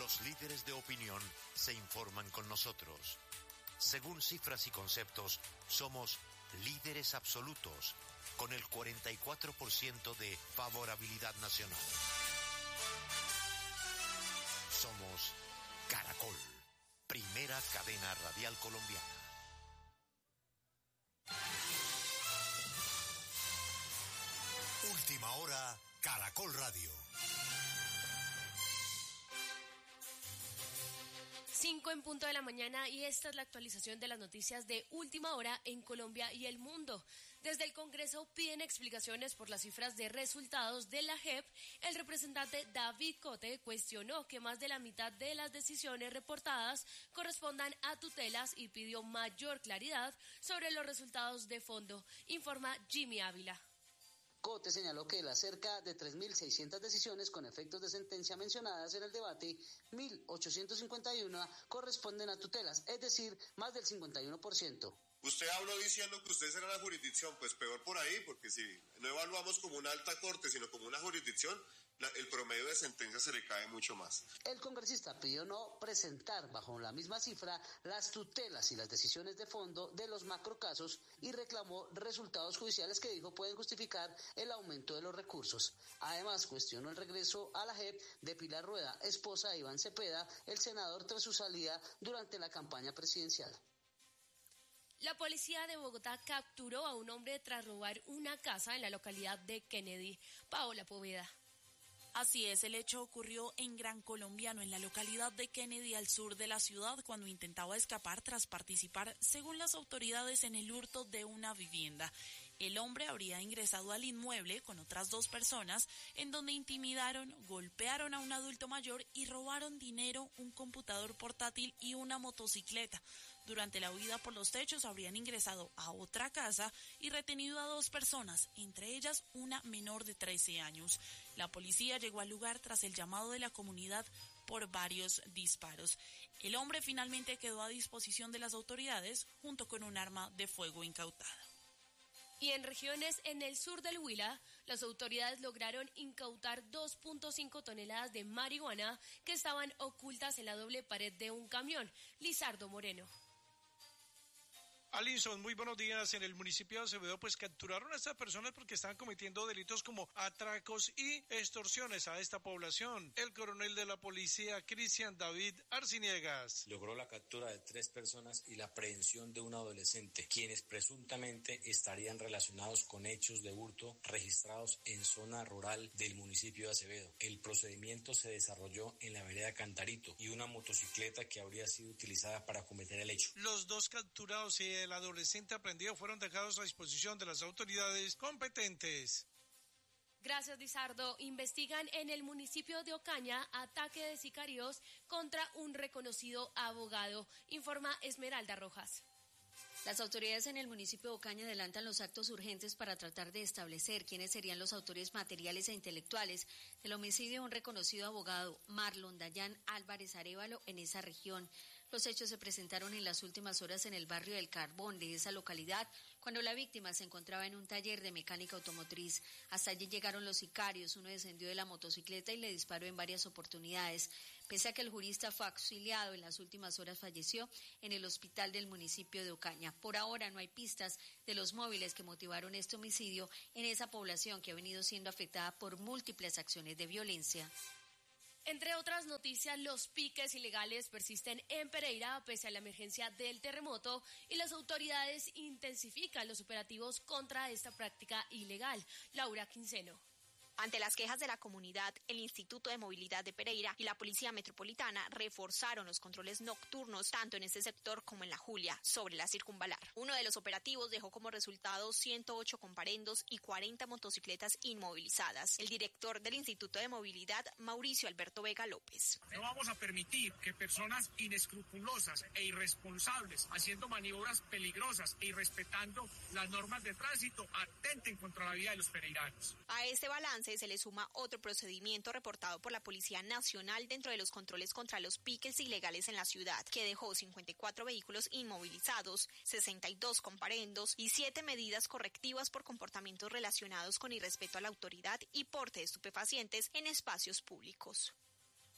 Los líderes de opinión se informan con nosotros. Según cifras y conceptos, somos líderes absolutos, con el 44% de favorabilidad nacional. Somos Caracol, primera cadena radial colombiana. Última hora, Caracol Radio. 5 en punto de la mañana y esta es la actualización de las noticias de última hora en Colombia y el mundo. Desde el Congreso piden explicaciones por las cifras de resultados de la JEP. El representante David Cote cuestionó que más de la mitad de las decisiones reportadas correspondan a tutelas y pidió mayor claridad sobre los resultados de fondo, informa Jimmy Ávila. Cote señaló que de las cerca de 3.600 decisiones con efectos de sentencia mencionadas en el debate, 1.851 corresponden a tutelas, es decir, más del 51%. Usted habló diciendo que usted será la jurisdicción, pues peor por ahí, porque si no evaluamos como una alta corte, sino como una jurisdicción, el promedio de sentencia se le cae mucho más. El congresista pidió no presentar bajo la misma cifra las tutelas y las decisiones de fondo de los macrocasos y reclamó resultados judiciales que dijo pueden justificar el aumento de los recursos. Además, cuestionó el regreso a la JEP de Pilar Rueda, esposa de Iván Cepeda, el senador tras su salida durante la campaña presidencial. La policía de Bogotá capturó a un hombre tras robar una casa en la localidad de Kennedy. Paola Poveda. Así es, el hecho ocurrió en Gran Colombiano, en la localidad de Kennedy, al sur de la ciudad, cuando intentaba escapar tras participar, según las autoridades, en el hurto de una vivienda. El hombre habría ingresado al inmueble con otras 2 personas, en donde intimidaron, golpearon a un adulto mayor y robaron dinero, un computador portátil y una motocicleta. Durante la huida por los techos habrían ingresado a otra casa y retenido a 2 personas, entre ellas una menor de 13 años. La policía llegó al lugar tras el llamado de la comunidad por varios disparos. El hombre finalmente quedó a disposición de las autoridades junto con un arma de fuego incautada. Y en regiones en el sur del Huila, las autoridades lograron incautar 2.5 toneladas de marihuana que estaban ocultas en la doble pared de un camión. Lizardo Moreno. Alison, muy buenos días. En el municipio de Acevedo, pues capturaron a estas personas porque estaban cometiendo delitos como atracos y extorsiones a esta población. El coronel de la policía, Cristian David Arciniegas, logró la captura de 3 personas y la aprehensión de un adolescente, quienes presuntamente estarían relacionados con hechos de hurto registrados en zona rural del municipio de Acevedo. El procedimiento se desarrolló en la vereda Cantarito y una motocicleta que habría sido utilizada para cometer el hecho. Los 2 capturados y el adolescente aprendido fueron dejados a disposición de las autoridades competentes. Gracias, Lizardo. Investigan en el municipio de Ocaña ataque de sicarios contra un reconocido abogado, informa Esmeralda Rojas. Las autoridades en el municipio de Ocaña adelantan los actos urgentes para tratar de establecer quiénes serían los autores materiales e intelectuales del homicidio de un reconocido abogado, Marlon Dayan Álvarez Arévalo, en esa región. Los hechos se presentaron en las últimas horas en el barrio del Carbón de esa localidad, cuando la víctima se encontraba en un taller de mecánica automotriz. Hasta allí llegaron los sicarios, uno descendió de la motocicleta y le disparó en varias oportunidades. Pese a que el jurista fue auxiliado, en las últimas horas falleció en el hospital del municipio de Ocaña. Por ahora no hay pistas de los móviles que motivaron este homicidio en esa población que ha venido siendo afectada por múltiples acciones de violencia. Entre otras noticias, los piques ilegales persisten en Pereira pese a la emergencia del terremoto y las autoridades intensifican los operativos contra esta práctica ilegal. Laura Quinceno. Ante las quejas de la comunidad, el Instituto de Movilidad de Pereira y la Policía Metropolitana reforzaron los controles nocturnos tanto en este sector como en la Julia, sobre la circunvalar. Uno de los operativos dejó como resultado 108 comparendos y 40 motocicletas inmovilizadas. El director del Instituto de Movilidad, Mauricio Alberto Vega López. No vamos a permitir que personas inescrupulosas e irresponsables, haciendo maniobras peligrosas e irrespetando las normas de tránsito, atenten contra la vida de los pereiranos. A este balance se le suma otro procedimiento reportado por la Policía Nacional dentro de los controles contra los piques ilegales en la ciudad, que dejó 54 vehículos inmovilizados, 62 comparendos y 7 medidas correctivas por comportamientos relacionados con irrespeto a la autoridad y porte de estupefacientes en espacios públicos.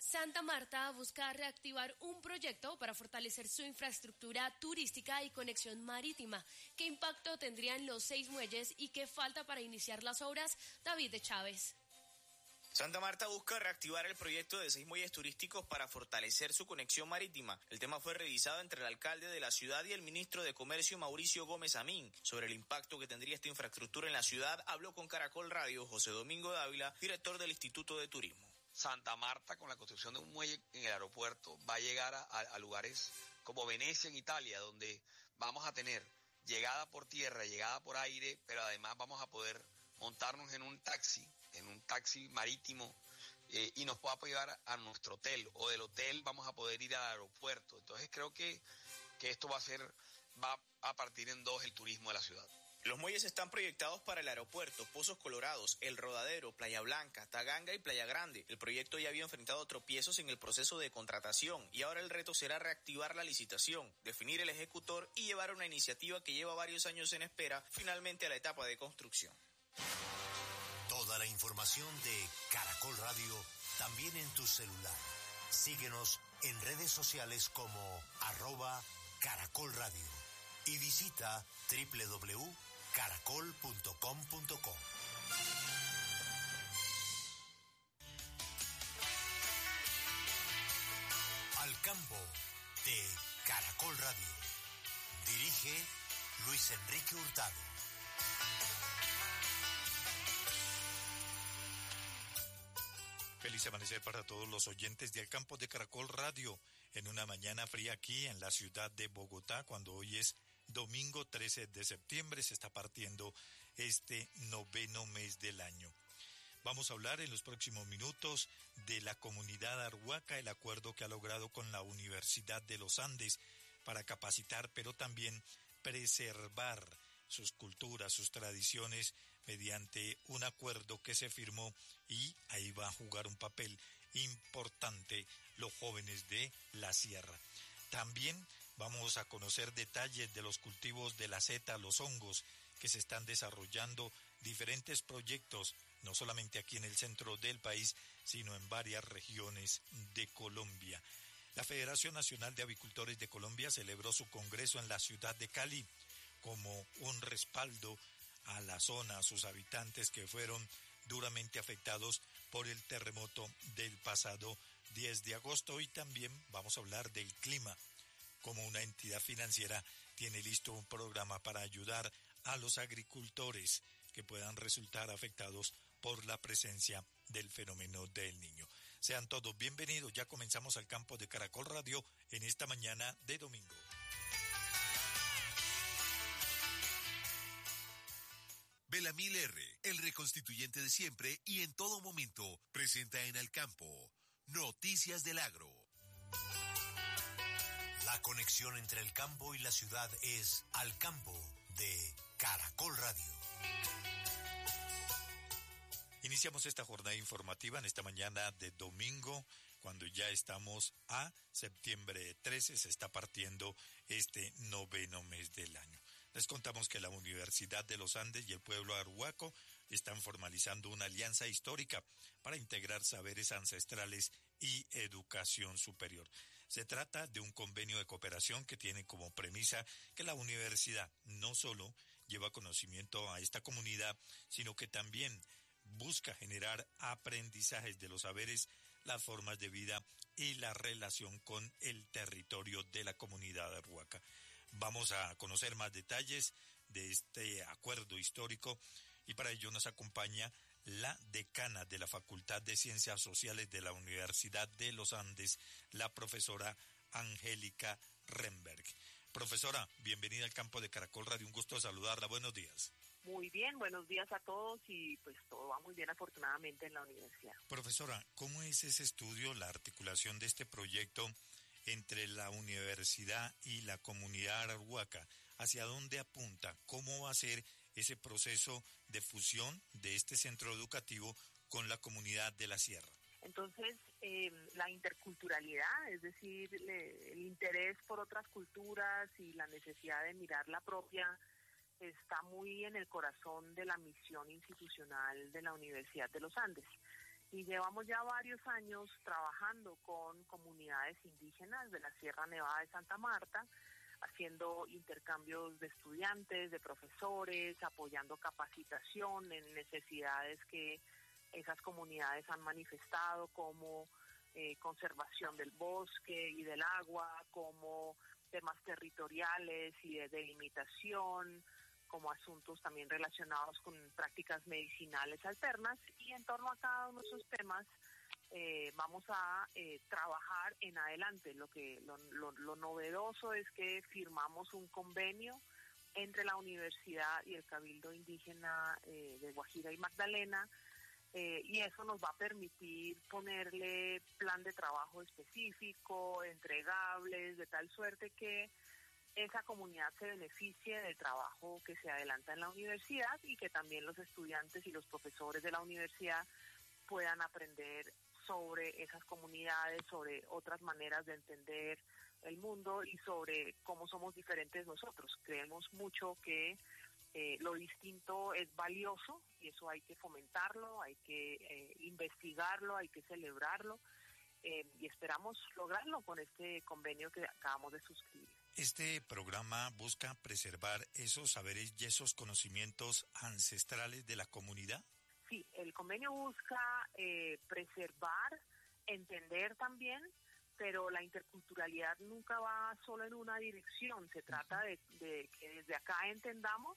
Santa Marta busca reactivar un proyecto para fortalecer su infraestructura turística y conexión marítima. ¿Qué impacto tendrían los 6 muelles y qué falta para iniciar las obras? David de Chávez. Santa Marta busca reactivar el proyecto de 6 muelles turísticos para fortalecer su conexión marítima. El tema fue revisado entre el alcalde de la ciudad y el ministro de Comercio, Mauricio Gómez Amín. Sobre el impacto que tendría esta infraestructura en la ciudad, habló con Caracol Radio José Domingo Dávila, director del Instituto de Turismo. Santa Marta, con la construcción de un muelle en el aeropuerto, va a llegar a lugares como Venecia en Italia, donde vamos a tener llegada por tierra, llegada por aire, pero además vamos a poder montarnos en un taxi marítimo y nos pueda llevar a nuestro hotel, o del hotel vamos a poder ir al aeropuerto. Entonces creo que esto va a partir en dos el turismo de la ciudad. Los muelles están proyectados para el aeropuerto, Pozos Colorados, El Rodadero, Playa Blanca, Taganga y Playa Grande. El proyecto ya había enfrentado tropiezos en el proceso de contratación y ahora el reto será reactivar la licitación, definir el ejecutor y llevar una iniciativa que lleva varios años en espera finalmente a la etapa de construcción. Toda la información de Caracol Radio también en tu celular. Síguenos en redes sociales como @Caracol Radio y visita www.caracol.com.co. Al campo de Caracol Radio. Dirige Luis Enrique Hurtado. Feliz amanecer para todos los oyentes de Al Campo de Caracol Radio, en una mañana fría aquí en la ciudad de Bogotá, cuando hoy es domingo 13 de septiembre, se está partiendo este 9º mes del año. Vamos a hablar en los próximos minutos de la comunidad Arhuaca, el acuerdo que ha logrado con la Universidad de los Andes para capacitar, pero también preservar sus culturas, sus tradiciones, mediante un acuerdo que se firmó, y ahí va a jugar un papel importante los jóvenes de la sierra. También vamos a conocer detalles de los cultivos de la seta, los hongos, que se están desarrollando diferentes proyectos, no solamente aquí en el centro del país, sino en varias regiones de Colombia. La Federación Nacional de Avicultores de Colombia celebró su congreso en la ciudad de Cali como un respaldo a la zona, a sus habitantes que fueron duramente afectados por el terremoto del pasado 10 de agosto. Y también vamos a hablar del clima. Como una entidad financiera tiene listo un programa para ayudar a los agricultores que puedan resultar afectados por la presencia del fenómeno del Niño. Sean todos bienvenidos, ya comenzamos Al Campo de Caracol Radio en esta mañana de domingo. Belamil R., el reconstituyente de siempre y en todo momento, presenta en Al Campo Noticias del Agro. La conexión entre el campo y la ciudad es Al Campo de Caracol Radio. Iniciamos esta jornada informativa en esta mañana de domingo, cuando ya estamos a septiembre 13, se está partiendo este 9º mes del año. Les contamos que la Universidad de los Andes y el pueblo arhuaco están formalizando una alianza histórica para integrar saberes ancestrales y educación superior. Se trata de un convenio de cooperación que tiene como premisa que la universidad no solo lleva conocimiento a esta comunidad, sino que también busca generar aprendizajes de los saberes, las formas de vida y la relación con el territorio de la comunidad arhuaca. Vamos a conocer más detalles de este acuerdo histórico y para ello nos acompaña la decana de la Facultad de Ciencias Sociales de la Universidad de los Andes, la profesora Angélica Remberg. Profesora, bienvenida al Campo de Caracol Radio, un gusto saludarla, buenos días. Muy bien, buenos días a todos y pues todo va muy bien afortunadamente en la universidad. Profesora, ¿cómo es ese estudio, la articulación de este proyecto entre la universidad y la comunidad arhuaca? ¿Hacia dónde apunta? ¿Cómo va a ser ese proceso de fusión de este centro educativo con la comunidad de la sierra? Entonces, la interculturalidad, es decir, el interés por otras culturas y la necesidad de mirar la propia, está muy en el corazón de la misión institucional de la Universidad de los Andes. Y llevamos ya varios años trabajando con comunidades indígenas de la Sierra Nevada de Santa Marta, haciendo intercambios de estudiantes, de profesores, apoyando capacitación en necesidades que esas comunidades han manifestado, como conservación del bosque y del agua, como temas territoriales y de delimitación, como asuntos también relacionados con prácticas medicinales alternas, y en torno a cada uno de esos temas vamos a trabajar en adelante. Lo novedoso es que firmamos un convenio entre la universidad y el Cabildo Indígena de Guajira y Magdalena, y eso nos va a permitir ponerle plan de trabajo específico, entregables, de tal suerte que esa comunidad se beneficie del trabajo que se adelanta en la universidad y que también los estudiantes y los profesores de la universidad puedan aprender sobre esas comunidades, sobre otras maneras de entender el mundo y sobre cómo somos diferentes nosotros. Creemos mucho que lo distinto es valioso y eso hay que fomentarlo, hay que investigarlo, hay que celebrarlo y esperamos lograrlo con este convenio que acabamos de suscribir. Este programa busca preservar esos saberes y esos conocimientos ancestrales de la comunidad. Sí, el convenio busca preservar, entender también, pero la interculturalidad nunca va solo en una dirección. Se trata de que desde acá entendamos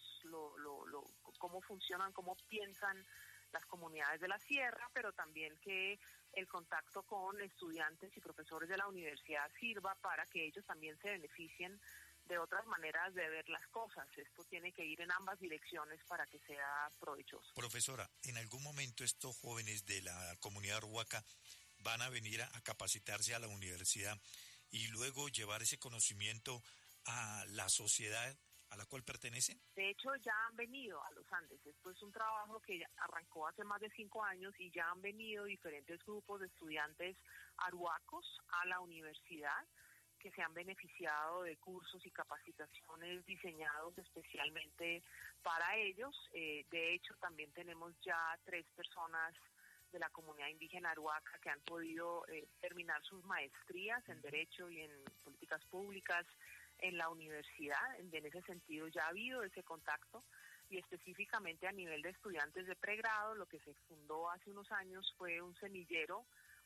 cómo funcionan, cómo piensan las comunidades de la sierra, pero también que el contacto con estudiantes y profesores de la universidad sirva para que ellos también se beneficien de otras maneras de ver las cosas. Esto tiene que ir en ambas direcciones para que sea provechoso. Profesora, ¿en algún momento estos jóvenes de la comunidad arhuaca van a venir a capacitarse a la universidad y luego llevar ese conocimiento a la sociedad a la cual pertenecen? De hecho, ya han venido a los Andes. Esto es un trabajo que arrancó hace más de 5 años y ya han venido diferentes grupos de estudiantes arhuacos a la universidad que se han beneficiado de cursos y capacitaciones diseñados especialmente para ellos. De hecho, también tenemos ya 3 personas de la comunidad indígena arhuaca que han podido terminar sus maestrías en Derecho y en Políticas Públicas en la universidad. En ese sentido ya ha habido ese contacto, y específicamente a nivel de estudiantes de pregrado, lo que se fundó hace unos años fue un semillero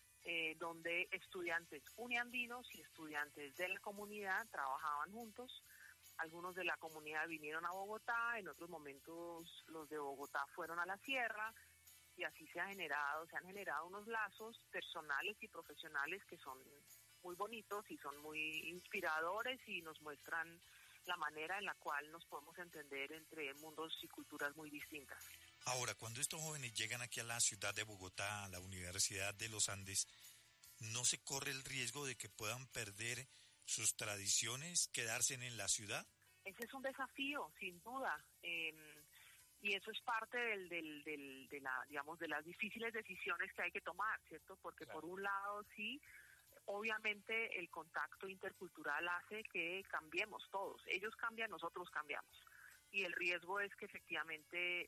donde estudiantes uniandinos y estudiantes de la comunidad trabajaban juntos. Algunos de la comunidad vinieron a Bogotá, en otros momentos los de Bogotá fueron a la sierra, y así se han generado unos lazos personales y profesionales que son muy bonitos y son muy inspiradores y nos muestran la manera en la cual nos podemos entender entre mundos y culturas muy distintas. Ahora, cuando estos jóvenes llegan aquí a la ciudad de Bogotá, a la Universidad de los Andes, ¿no se corre el riesgo de que puedan perder sus tradiciones, quedarse en la ciudad? Ese es un desafío, sin duda. Y eso es parte de las difíciles decisiones que hay que tomar, ¿cierto? Porque claro, por un lado sí, obviamente el contacto intercultural hace que cambiemos todos. Ellos cambian, nosotros cambiamos. Y el riesgo es que efectivamente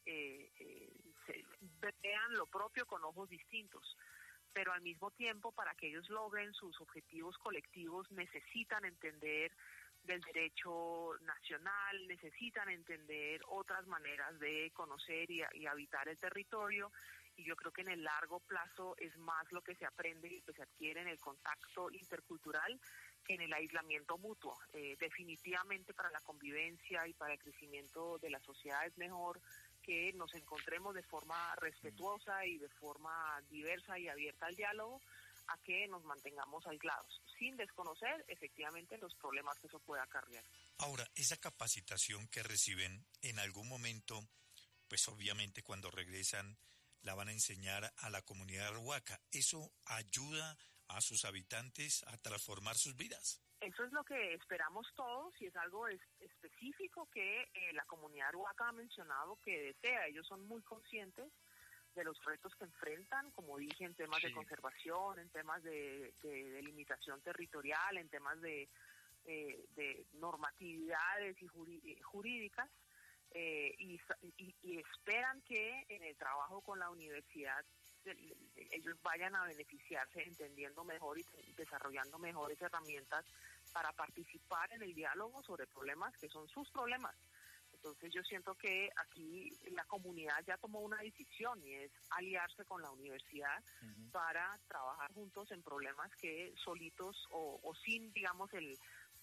vean lo propio con ojos distintos. Pero al mismo tiempo, para que ellos logren sus objetivos colectivos, necesitan entender del derecho nacional, necesitan entender otras maneras de conocer y habitar el territorio, y yo creo que en el largo plazo es más lo que se aprende y lo que se adquiere en el contacto intercultural que en el aislamiento mutuo. Definitivamente para la convivencia y para el crecimiento de la sociedad es mejor que nos encontremos de forma respetuosa y de forma diversa y abierta al diálogo, a que nos mantengamos aislados, sin desconocer efectivamente los problemas que eso puede acarrear. Ahora, esa capacitación que reciben en algún momento, pues obviamente cuando regresan la van a enseñar a la comunidad arhuaca. ¿Eso ayuda a sus habitantes a transformar sus vidas? Eso es lo que esperamos todos, y es algo específico que la comunidad arhuaca ha mencionado que desea. Ellos son muy conscientes de los retos que enfrentan, como dije, en temas de conservación, en temas de delimitación territorial, en temas de normatividades y jurídicas, y esperan que en el trabajo con la universidad ellos vayan a beneficiarse entendiendo mejor y desarrollando mejores herramientas para participar en el diálogo sobre problemas que son sus problemas. Entonces yo siento que aquí la comunidad ya tomó una decisión y es aliarse con la universidad para trabajar juntos en problemas que solitos o sin, digamos, el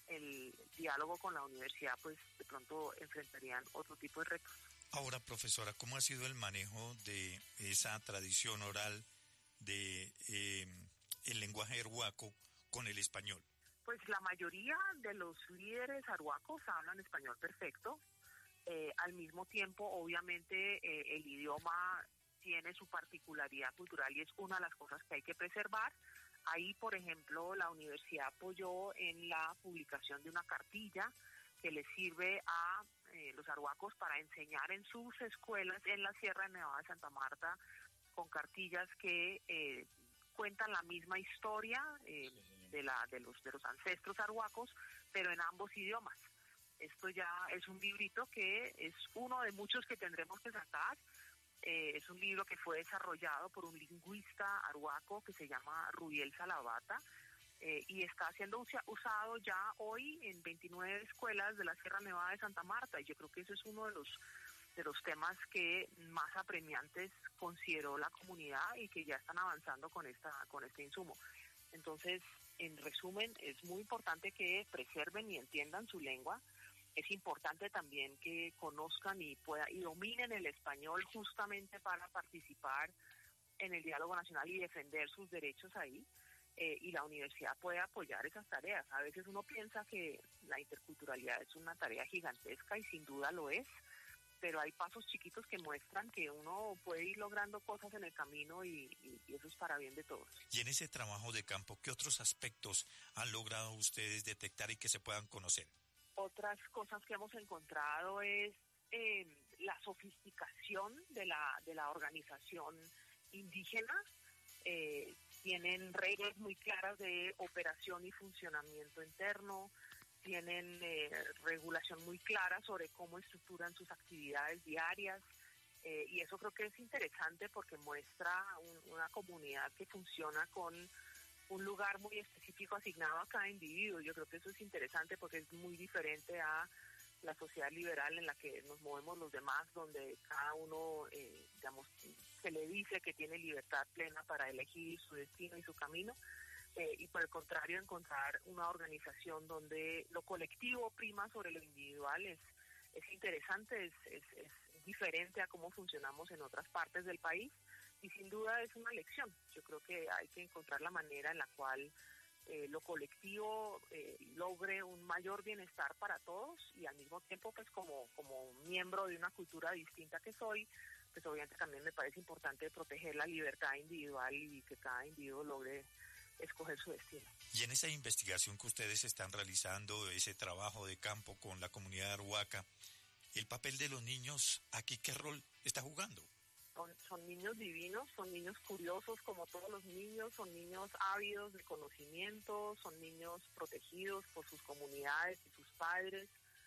diálogo con la universidad, pues de pronto enfrentarían otro tipo de retos. Ahora, profesora, ¿cómo ha sido el manejo de esa tradición oral de el lenguaje arhuaco con el español? Pues la mayoría de los líderes arhuacos hablan español perfecto. Al mismo tiempo, obviamente, el idioma tiene su particularidad cultural y es una de las cosas que hay que preservar. Ahí, por ejemplo, la universidad apoyó en la publicación de una cartilla que le sirve a los arhuacos para enseñar en sus escuelas en la Sierra Nevada de Santa Marta, con cartillas que cuentan la misma historia de los ancestros arhuacos, pero en ambos idiomas. Esto ya es un librito que es uno de muchos que tendremos que sacar. Es un libro que fue desarrollado por un lingüista arhuaco que se llama Rubiel Salavata y está siendo usado ya hoy en 29 escuelas de la Sierra Nevada de Santa Marta. Y yo creo que ese es uno de los temas que más apremiantes consideró la comunidad y que ya están avanzando con este insumo. Entonces, en resumen, es muy importante que preserven y entiendan su lengua. Es importante también que conozcan y dominen el español justamente para participar en el diálogo nacional y defender sus derechos ahí. Y la universidad puede apoyar esas tareas. A veces uno piensa que la interculturalidad es una tarea gigantesca y sin duda lo es, pero hay pasos chiquitos que muestran que uno puede ir logrando cosas en el camino y eso es para bien de todos. Y en ese trabajo de campo, ¿qué otros aspectos han logrado ustedes detectar y que se puedan conocer? Otras cosas que hemos encontrado es la sofisticación de la organización indígena. Tienen reglas muy claras de operación y funcionamiento interno, tienen regulación muy clara sobre cómo estructuran sus actividades diarias, y eso creo que es interesante porque muestra una comunidad que funciona con un lugar muy específico asignado a cada individuo. Yo creo que eso es interesante porque es muy diferente a la sociedad liberal en la que nos movemos los demás, donde cada uno, digamos, se le dice que tiene libertad plena para elegir su destino y su camino, y por el contrario encontrar una organización donde lo colectivo prima sobre lo individual es interesante, es diferente a cómo funcionamos en otras partes del país. Y sin duda es una lección. Yo creo que hay que encontrar la manera en la cual lo colectivo logre un mayor bienestar para todos y al mismo tiempo, pues como miembro de una cultura distinta que soy, pues obviamente también me parece importante proteger la libertad individual y que cada individuo logre escoger su destino. Y en esa investigación que ustedes están realizando, ese trabajo de campo con la comunidad arhuaca, ¿el papel de los niños aquí qué rol está jugando? Son niños divinos, son niños curiosos como todos los niños, son niños ávidos de conocimiento, son niños protegidos por sus comunidades y sus padres,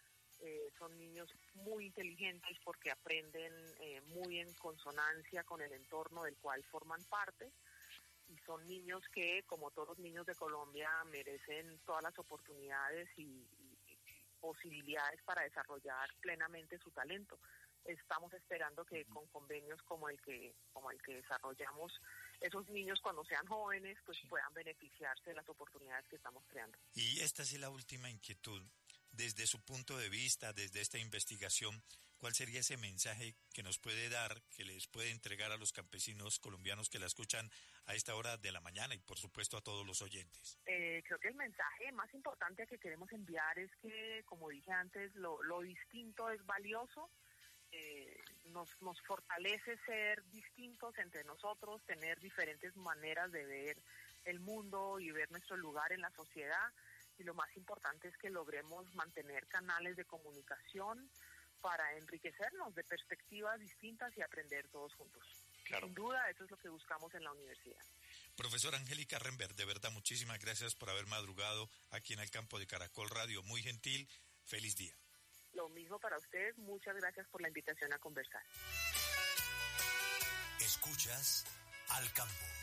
son niños muy inteligentes porque aprenden muy en consonancia con el entorno del cual forman parte, y son niños que, como todos los niños de Colombia, merecen todas las oportunidades y posibilidades para desarrollar plenamente su talento. Estamos esperando que con convenios como el que desarrollamos, esos niños cuando sean jóvenes pues puedan beneficiarse de las oportunidades que estamos creando. Y esta es la última inquietud. Desde su punto de vista, desde esta investigación, ¿cuál sería ese mensaje que nos puede dar, que les puede entregar a los campesinos colombianos que la escuchan a esta hora de la mañana y por supuesto a todos los oyentes? Creo que el mensaje más importante que queremos enviar es que, como dije antes, lo distinto es valioso. Nos fortalece ser distintos entre nosotros, tener diferentes maneras de ver el mundo y ver nuestro lugar en la sociedad, y lo más importante es que logremos mantener canales de comunicación para enriquecernos de perspectivas distintas y aprender todos juntos. Claro. Sin duda, eso es lo que buscamos en la universidad. Profesora Angélica Renberg, de verdad muchísimas gracias por haber madrugado aquí en el campo de Caracol Radio, muy gentil, feliz día. Lo mismo para ustedes, muchas gracias por la invitación a conversar. Escuchas Al campo.